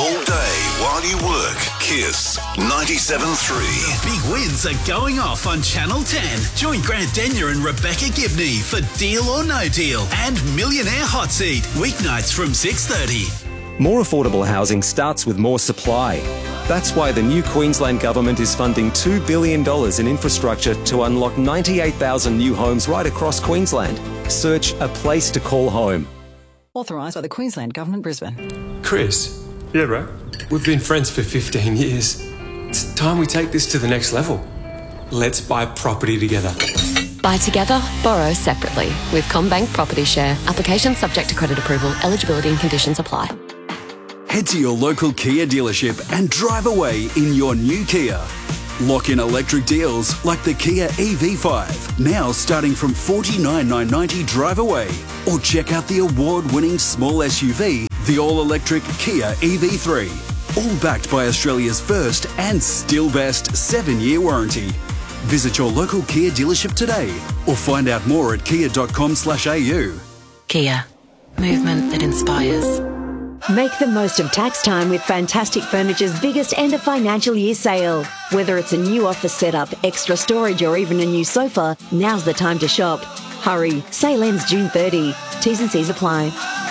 All day while you work. Kiss 97.3. Big wins are going off on Channel 10. Join Grant Denyer and Rebecca Gibney for Deal or No Deal and Millionaire Hot Seat. Weeknights from 6:30. More affordable housing starts with more supply. That's why the new Queensland Government is funding $2 billion in infrastructure to unlock 98,000 new homes right across Queensland. Search A Place to Call Home. Authorised by the Queensland Government, Brisbane. Chris. Yeah, bro? We've been friends for 15 years. It's time we take this to the next level. Let's buy property together. Buy together, borrow separately. With CommBank Property Share. Application subject to credit approval. Eligibility and conditions apply. Head to your local Kia dealership and drive away in your new Kia. Lock in electric deals like the Kia EV5, now starting from $49,990 drive away. Or check out the award-winning small SUV, the all-electric Kia EV3. All backed by Australia's first and still best 7-year warranty. Visit your local Kia dealership today or find out more at kia.com/au. Kia. Movement that inspires. Make the most of tax time with Fantastic Furniture's biggest end of financial year sale. Whether it's a new office setup, extra storage or even a new sofa, now's the time to shop. Hurry, sale ends June 30. T's and C's apply.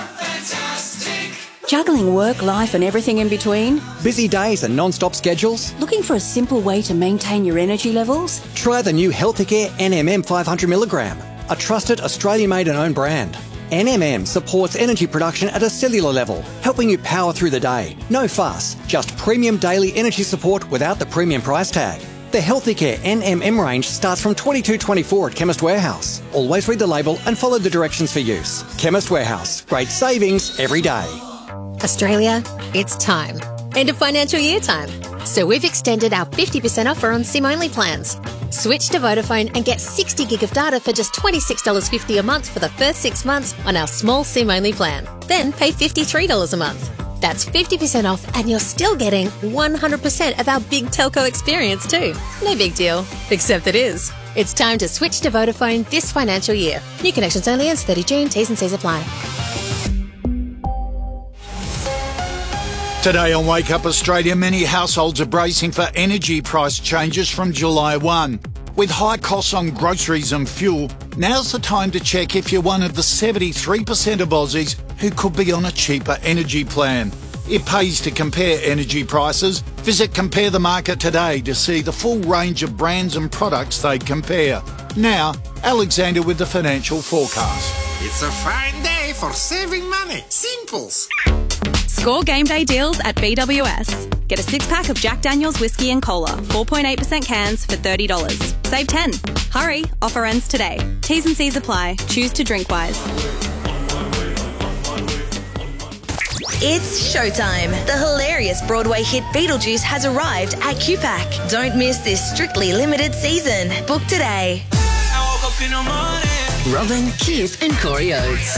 Juggling work, life and everything in between? Busy days and non-stop schedules? Looking for a simple way to maintain your energy levels? Try the new Healthicare NMM 500mg, a trusted Australian-made and owned brand. NMM supports energy production at a cellular level, helping you power through the day. No fuss, just premium daily energy support without the premium price tag. The Healthicare NMM range starts from $22.24 at Chemist Warehouse. Always read the label and follow the directions for use. Chemist Warehouse, great savings every day. Australia, it's time. End of financial year time. So we've extended our 50% offer on SIM-only plans. Switch to Vodafone and get 60 gig of data for just $26.50 a month for the first 6 months on our small SIM-only plan. Then pay $53 a month. That's 50% off and you're still getting 100% of our big telco experience too. No big deal, except it is. It's time to switch to Vodafone this financial year. New connections only ends 30 June. T's and C's apply. Today on Wake Up Australia, many households are bracing for energy price changes from July 1. With high costs on groceries and fuel, now's the time to check if you're one of the 73% of Aussies who could be on a cheaper energy plan. It pays to compare energy prices. Visit Compare the Market today to see the full range of brands and products they compare. Now, Alexander with the financial forecast. It's a fine day for saving money. Simples. Score game day deals at BWS. Get a 6-pack of Jack Daniel's Whiskey and Cola, 4.8% cans for $30. Save 10. Hurry, offer ends today. T's and C's apply. Choose to drink wise. It's showtime. The hilarious Broadway hit Beetlejuice has arrived at QPAC. Don't miss this strictly limited season. Book today. Robin, Keith and Corey Oates.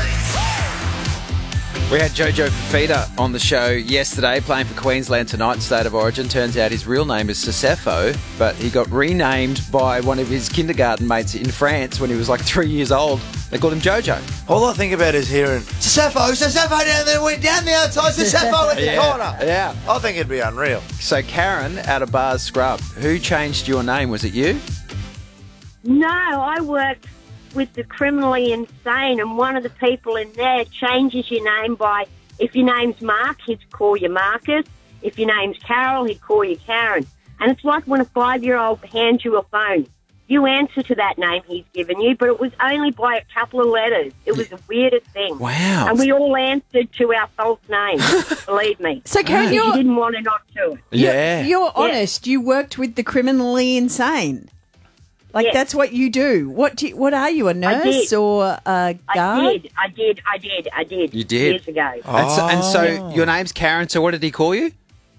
We had Jojo Fifita on the show yesterday, playing for Queensland tonight, State of Origin. Turns out his real name is Sissefo, but he got renamed by one of his kindergarten mates in France when he was like 3 years old. They called him Jojo. All I think about is hearing Sissefo down the outside, Sissefo in the corner. Yeah. I think it'd be unreal. So Karen, out of Bars Scrub, who changed your name? Was it you? No, I worked with the criminally insane, and one of the people in there changes your name by, if your name's Mark, he'd call you Marcus. If your name's Carol, he'd call you Karen. And it's like when a 5-year-old hands you a phone. You answer to that name he's given you, but it was only by a couple of letters. It was the weirdest thing. Wow. And we all answered to our false names, believe me. So, Karen, you didn't want to not do it. Yeah. You're honest. You worked with the criminally insane. Like, that's what you do. What are you, a nurse or a guard? I did. You did? Years ago. Oh. And so your name's Karen, so what did he call you?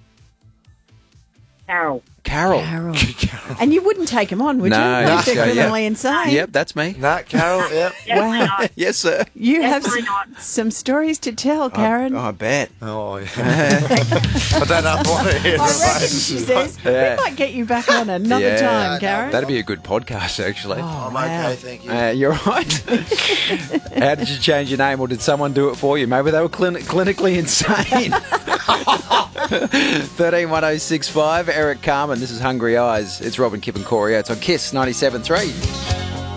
Carol. And you wouldn't take him on, would you? No. If they're criminally insane. Yep, that's me. No, Carol, yep. Wow. Yes, sir. You have some stories to tell, Karen. I bet. Oh, yeah. I don't know what it is. I reckon, she says. We might get you back on another time, Karen. That'd be a good podcast, actually. I'm okay, thank you. You're right. How did you change your name, or did someone do it for you? Maybe they were clinically insane. 131065, Eric Carmen. This is Hungry Eyes. It's Robin, Kip and Corey. It's on KISS 97.3.